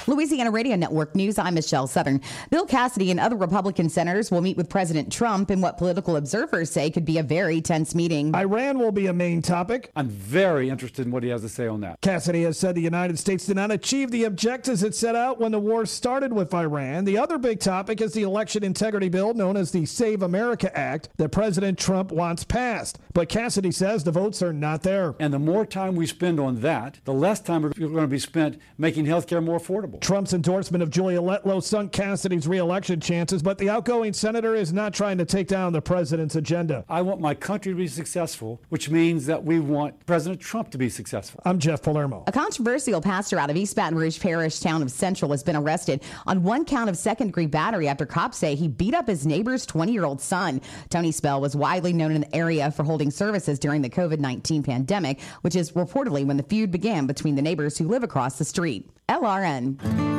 Louisiana Radio Network News, I'm Michelle Southern. Bill Cassidy and other Republican senators will meet with President Trump in what political observers say could be a very tense meeting. Iran will be a main topic. I'm very interested in what he has to say on that. Cassidy has said the United States did not achieve the objectives it set out when the war started with Iran. The other big topic is the election integrity bill known as the Save America Act that President Trump wants passed. But Cassidy says the votes are not there. And the more time we spend on that, the less time we're going to be spent making health care more affordable. Trump's endorsement of Julia Letlow sunk Cassidy's re-election chances, but the outgoing senator is not trying to take down the president's agenda. I want my country to be successful, which means that we want President Trump to be successful. I'm Jeff Palermo. A controversial pastor out of East Baton Rouge Parish town of Central has been arrested on one count of second-degree battery after cops say he beat up his neighbor's 20-year-old son. Tony Spell was widely known in the area for holding services during the COVID-19 pandemic, which is reportedly when the feud began between the neighbors who live across the street. LRN.